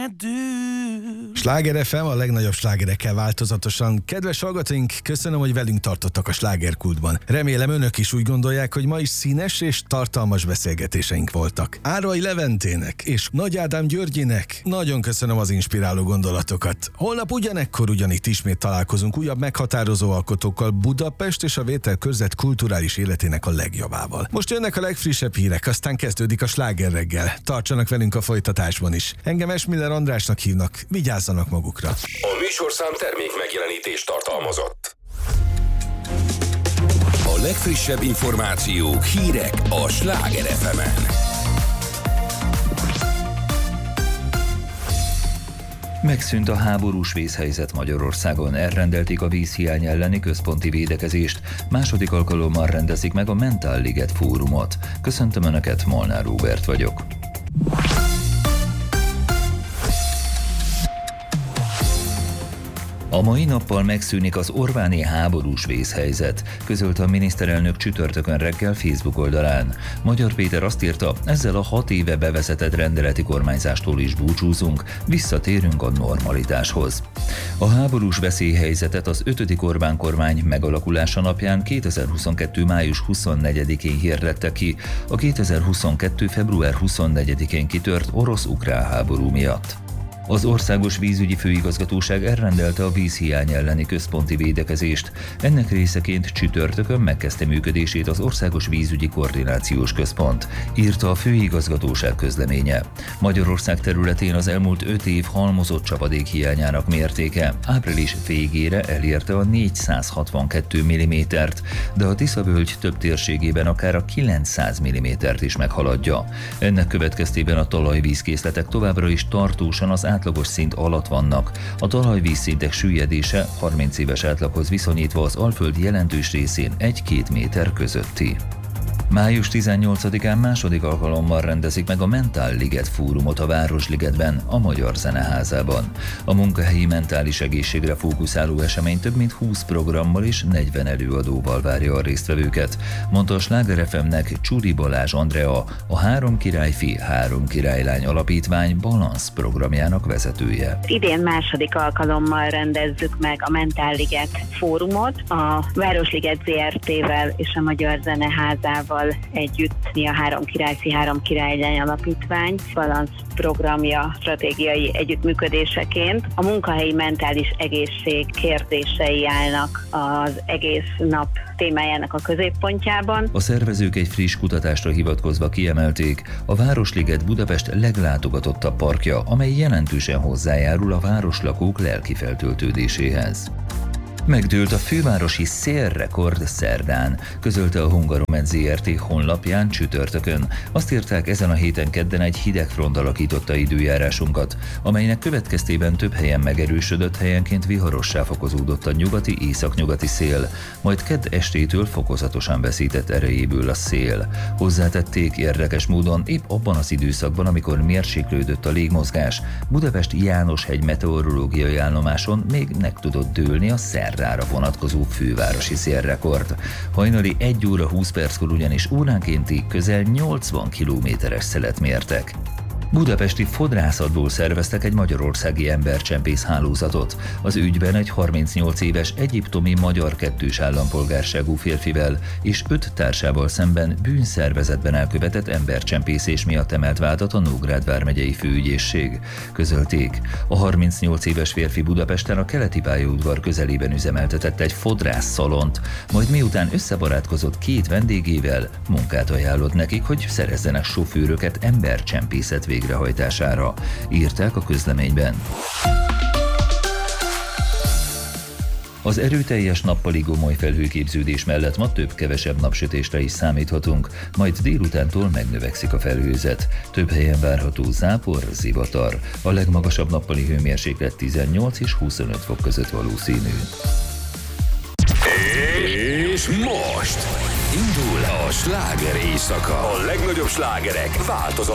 Sláger FM, a legnagyobb slágerekkel változatosan. Kedves hallgatóink, köszönöm, hogy velünk tartottak a slágerkultban. Remélem önök is úgy gondolják, hogy ma is színes és tartalmas beszélgetéseink voltak. Árai Leventének és Nagy Ádám Györgyinek nagyon köszönöm az inspiráló gondolatokat. Holnap ugyanekkor ugyanitt ismét találkozunk újabb meghatározó alkotókkal Budapest és a Vételkörzet kulturális életének a legjavával. Most jönnek a legfrissebb hírek, aztán kezdődik a sláger reggel. Tartsanak velünk a folytatásban is. Engem Esmiller Andrásnak hívnak, vigyázzanak magukra. A műsorszám termék megjelenítést tartalmazott. A legfrissebb információk, hírek a Sláger FM-en. Megszűnt a háborús vészhelyzet Magyarországon, elrendelték a vízhiány elleni központi védekezést. Második alkalommal rendezik meg a Mentál Liget fórumot. Köszöntöm Önöket, Molnár Róbert vagyok. A mai nappal megszűnik az Orbáni háborús vészhelyzet, közölte a miniszterelnök csütörtökön reggel Facebook oldalán. Magyar Péter azt írta, ezzel a 6 éve bevezetett rendeleti kormányzástól is búcsúzunk, visszatérünk a normalitáshoz. A háborús veszélyhelyzetet az 5. Orbán kormány megalakulása napján 2022. május 24-én hirdette ki, a 2022. február 24-én kitört orosz-ukrán háború miatt. Az Országos Vízügyi Főigazgatóság elrendelte a vízhiány elleni központi védekezést. Ennek részeként csütörtökön megkezdte működését az Országos Vízügyi Koordinációs Központ, írta a főigazgatóság közleménye. Magyarország területén az elmúlt 5 év halmozott csapadék hiányának mértéke április végére elérte a 462 mm-t, de a Tisza-völgy több térségében akár a 900 mm-t is meghaladja. Ennek következtében a talajvízkészletek továbbra is tartósan az átlagos szint alatt vannak. A talajvízszintek süllyedése 30 éves átlaghoz viszonyítva az Alföld jelentős részén 1-2 méter közötti. Május 18-án második alkalommal rendezik meg a Mentál Liget fórumot a Városligetben, a Magyar Zeneházában. A munkahelyi mentális egészségre fókuszáló esemény több mint 20 programmal és 40 előadóval várja a résztvevőket, mondta a Sláger FM-nek Csuri Balázs Andrea, a Három Királyfi, Három Királylány Alapítvány Balansz programjának vezetője. Idén második alkalommal rendezzük meg a Mentál Liget fórumot a Városliget ZRT-vel és a Magyar Zeneházával együtt. Mi a Három Királyfi, Három Királylány Alapítvány Balansz programja stratégiai együttműködéseként. A munkahelyi mentális egészség kérdései állnak az egész nap témájának a középpontjában. A szervezők egy friss kutatásra hivatkozva kiemelték, a Városliget Budapest leglátogatottabb parkja, amely jelentősen hozzájárul a városlakók lelki feltöltődéséhez. Megdőlt a fővárosi szélrekord szerdán, közölte a Hungaromed ZRT honlapján csütörtökön. Azt írták, ezen a héten kedden egy hideg front alakította időjárásunkat, amelynek következtében több helyen megerősödött, helyenként viharossá fokozódott a nyugati-északnyugati szél, majd kedd estétől fokozatosan veszített erejéből a szél. Hozzátették, érdekes módon épp abban az időszakban, amikor mérséklődött a légmozgás, Budapest Jánoshegy meteorológiai állomáson még meg tudott dőlni a szerdára vonatkozó fővárosi szélrekord. Hajnali 1 óra 20 perckor ugyanis óránkénti közel 80 kilométeres szelet mértek. Budapesti fodrászatból szerveztek egy magyarországi embercsempész hálózatot. Az ügyben egy 38 éves egyiptomi magyar kettős állampolgárságú férfivel és 5 társával szemben bűnszervezetben elkövetett embercsempészés miatt emelt vádat a Nógrád vármegyei főügyészség. Közölték, a 38 éves férfi Budapesten a Keleti pályaudvar közelében üzemeltetett egy fodrászszalont, majd miután összebarátkozott 2 vendégével, munkát ajánlott nekik, hogy szerezzenek sofőröket embercsempészet végrehajtására, írták a közleményben. Az erőteljes nappali gomoly felhőképződés mellett ma több-kevesebb napsütésre is számíthatunk, majd délutántól megnövekszik a felhőzet. Több helyen várható zápor, zivatar. A legmagasabb nappali hőmérséklet 18 és 25 fok között valószínű. És most indul a sláger éjszaka. A legnagyobb slágerek változatlanul.